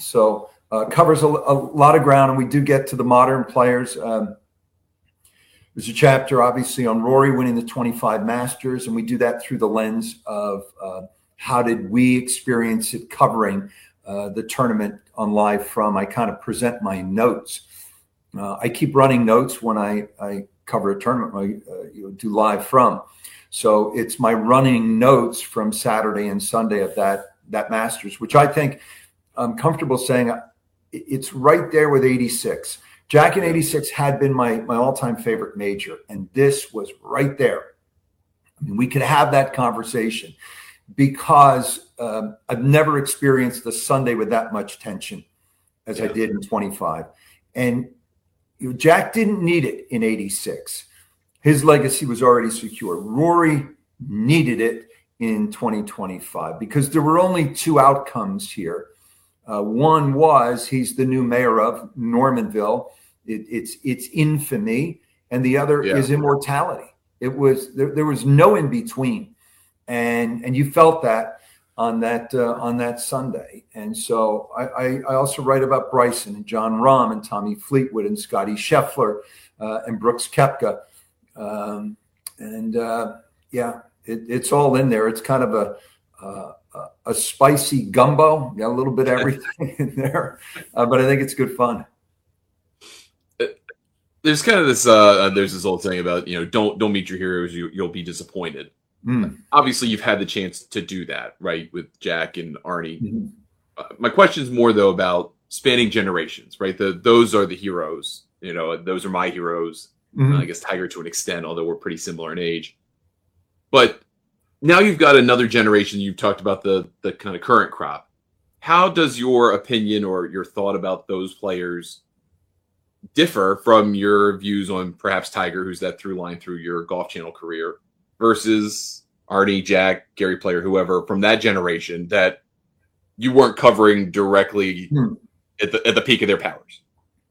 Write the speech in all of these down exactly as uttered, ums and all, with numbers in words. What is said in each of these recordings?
So uh, covers a, a lot of ground, and we do get to the modern players. Um, there's a chapter, obviously, on Rory winning the twenty-five Masters, and we do that through the lens of uh, how did we experience it covering uh, the tournament on Live From. I kind of present my notes. Uh, I keep running notes when I, I cover a tournament, I uh, you know, do Live From. So it's my running notes from Saturday and Sunday of that that Masters, which I think I'm comfortable saying it's right there with eighty-six. Jack in eighty-six had been my, my all-time favorite major, and this was right there. I mean, we could have that conversation because um, I've never experienced the Sunday with that much tension as yeah. I did in twenty-five. And you know, Jack didn't need it in eighty-six. His legacy was already secure. Rory needed it in twenty twenty-five because there were only two outcomes here. Uh, one was he's the new mayor of Normanville. It, it's it's infamy, and the other yeah. is immortality. It was there, there was no in between, and and you felt that on that uh, on that Sunday. And so I, I, I also write about Bryson and John Rahm and Tommy Fleetwood and Scotty Scheffler uh, and Brooks Koepka, um, and uh, yeah, it, it's all in there. It's kind of a uh, a spicy gumbo, got a little bit of everything in there, uh, but I think it's good fun. There's kind of this, uh, there's this old saying about, you know, don't, don't meet your heroes. You, you'll be disappointed. Mm. Obviously you've had the chance to do that, right? With Jack and Arnie. Mm-hmm. Uh, my question is more though about spanning generations, right? The, those are the heroes, you know, those are my heroes. Mm-hmm. Uh, I guess Tiger to an extent, although we're pretty similar in age, but now you've got another generation. You've talked about the the kind of current crop. How does your opinion or your thought about those players differ from your views on perhaps Tiger, who's that through line through your Golf Channel career, versus Arnie, Jack, Gary Player, whoever from that generation that you weren't covering directly hmm. at the at the peak of their powers?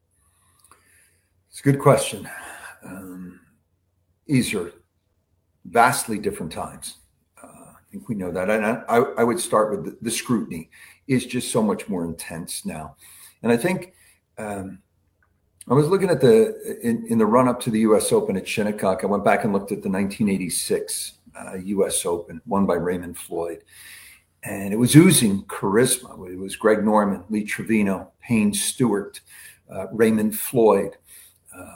It's a good question. Um, these are vastly different times. I think we know that. And I, I would start with the, the scrutiny is just so much more intense now. And I think um, I was looking at the, in, in the run up to the U S Open at Shinnecock, I went back and looked at the nineteen eighty-six uh, U S Open won by Raymond Floyd. And it was oozing charisma. It was Greg Norman, Lee Trevino, Payne Stewart, uh, Raymond Floyd, uh,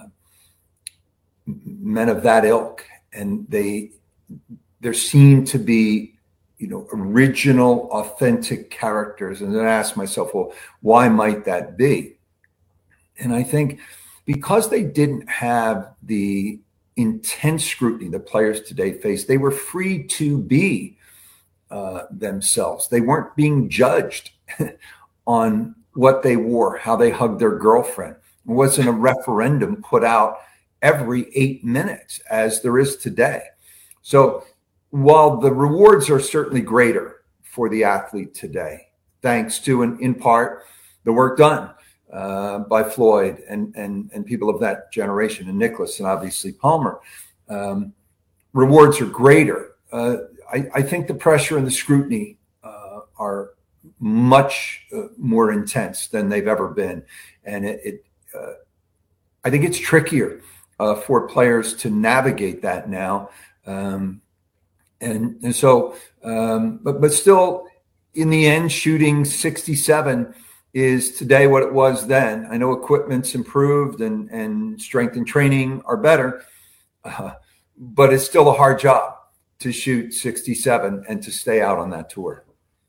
men of that ilk. And they, there seemed to be, you know, original, authentic characters. And then I asked myself, well, why might that be? And I think because they didn't have the intense scrutiny that players today face, they were free to be uh, themselves. They weren't being judged on what they wore, how they hugged their girlfriend. It wasn't a referendum put out every eight minutes as there is today. So while the rewards are certainly greater for the athlete today, thanks to, in, in part, the work done uh, by Floyd and, and, and people of that generation, and Nicklaus and obviously Palmer, um, rewards are greater. Uh, I, I think the pressure and the scrutiny uh, are much uh, more intense than they've ever been. And it, it uh, I think it's trickier uh, for players to navigate that now. Um, And, and so, um, but, but still, in the end, shooting sixty-seven is today what it was then. I know equipment's improved and, and strength and training are better, uh, but it's still a hard job to shoot sixty-seven and to stay out on that tour.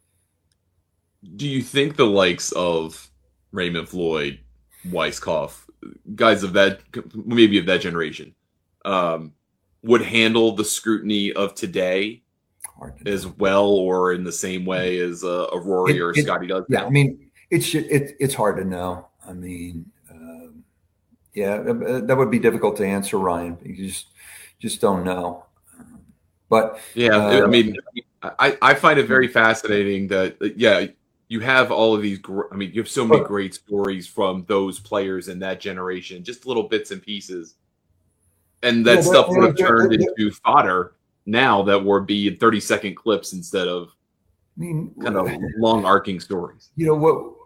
Do you think the likes of Raymond Floyd, Weiskopf, guys of that, maybe of that generation, um, would handle the scrutiny of today as well, or in the same way as a, a Rory it, or a it, Scotty does? Yeah, now? I mean, it's it, it's hard to know. I mean, um, yeah, that would be difficult to answer, Ryan. You just just don't know. But yeah, uh, I mean, I, I find it very fascinating that yeah, you have all of these. I mean, you have so many great stories from those players in that generation, just little bits and pieces. And that yeah, stuff would have turned into fodder now that would be thirty second clips instead of I mean, kind of long arcing stories. You know, what